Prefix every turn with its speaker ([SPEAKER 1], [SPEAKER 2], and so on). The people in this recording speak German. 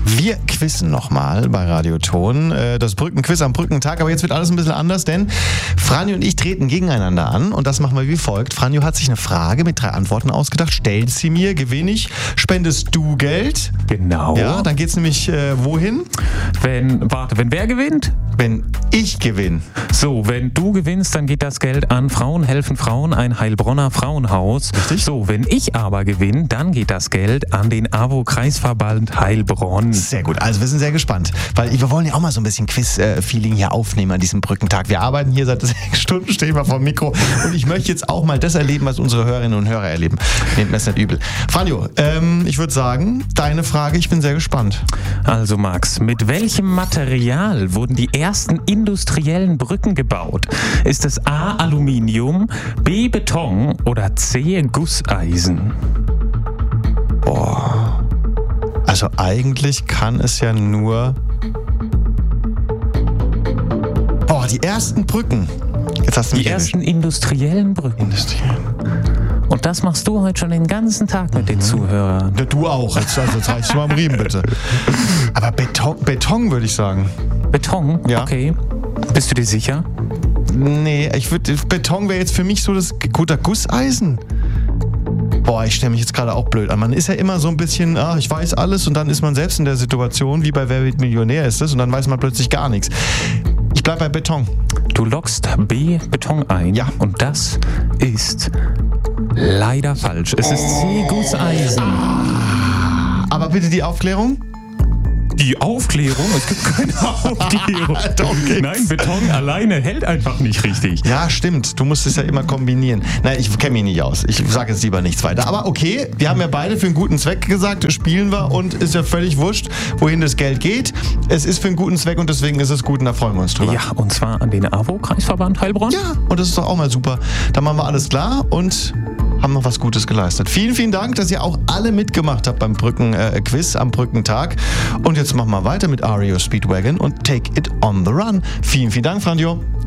[SPEAKER 1] Wir quizzen nochmal bei Radioton. Das Brückenquiz am Brückentag. Aber jetzt wird alles ein bisschen anders, denn Franjo und ich treten gegeneinander an. Und das machen wir wie folgt. Franjo hat sich eine Frage mit 3 Antworten ausgedacht. Stellt sie mir, gewinne ich. Spendest du Geld?
[SPEAKER 2] Genau.
[SPEAKER 1] Ja, dann geht's nämlich wohin?
[SPEAKER 2] Wenn wer gewinnt?
[SPEAKER 1] Wenn ich gewinne.
[SPEAKER 2] So, wenn du gewinnst, dann geht das Geld an Frauen helfen Frauen, ein Heilbronner Frauenhaus.
[SPEAKER 1] Richtig.
[SPEAKER 2] So, wenn ich aber gewinne, dann geht das Geld an den AWO-Kreisverband Heilbronn.
[SPEAKER 1] Sehr gut, also wir sind sehr gespannt, weil wir wollen ja auch mal so ein bisschen Quiz-Feeling hier aufnehmen an diesem Brückentag. Wir arbeiten hier seit 6 Stunden, stehen wir vor dem Mikro und ich möchte jetzt auch mal das erleben, was unsere Hörerinnen und Hörer erleben. Nehmt mir das nicht übel. Franjo, ich würde sagen, deine Frage, ich bin sehr gespannt.
[SPEAKER 2] Also Max, mit welchem Material wurden die ersten industriellen Brücken gebaut? Ist es A. Aluminium, B. Beton oder C. Gusseisen?
[SPEAKER 1] Boah. Also eigentlich kann es ja nur... Boah, die ersten Brücken. Jetzt hast du mich
[SPEAKER 2] Die ersten industriellen Brücken. Und das machst du heute schon den ganzen Tag mit den Zuhörern.
[SPEAKER 1] Ja, du auch. Jetzt reicht mal am Riemen, bitte. Aber Beton würde ich sagen.
[SPEAKER 2] Beton?
[SPEAKER 1] Ja.
[SPEAKER 2] Okay. Bist du dir sicher?
[SPEAKER 1] Nee, Beton wäre jetzt für mich so das guter Gusseisen. Boah, ich stelle mich jetzt gerade auch blöd an. Man ist ja immer so ein bisschen, ich weiß alles und dann ist man selbst in der Situation, wie bei Wer wird Millionär ist es und dann weiß man plötzlich gar nichts. Ich bleib bei Beton.
[SPEAKER 2] Du loggst B. Beton ein.
[SPEAKER 1] Ja.
[SPEAKER 2] Und das ist leider falsch. Es ist C. Gusseisen.
[SPEAKER 1] Aber bitte die Aufklärung.
[SPEAKER 2] Die Aufklärung? Es gibt keine Aufklärung.
[SPEAKER 1] Doch, gibt's.
[SPEAKER 2] Nein, Beton alleine hält einfach nicht richtig.
[SPEAKER 1] Ja, stimmt. Du musst es ja immer kombinieren. Nein, ich kenne mich nicht aus. Ich sage jetzt lieber nichts weiter. Aber okay, wir haben ja beide für einen guten Zweck gesagt, spielen wir und ist ja völlig wurscht, wohin das Geld geht. Es ist für einen guten Zweck und deswegen ist es gut und da freuen wir uns drüber.
[SPEAKER 2] Ja, und zwar an den AWO-Kreisverband Heilbronn.
[SPEAKER 1] Ja, und das ist doch auch mal super. Dann machen wir alles klar und haben noch was Gutes geleistet. Vielen, vielen Dank, dass ihr auch alle mitgemacht habt beim Brücken-Quiz am Brückentag. Und jetzt machen wir weiter mit REO Speedwagon und Take It on the Run. Vielen, vielen Dank, Franjo.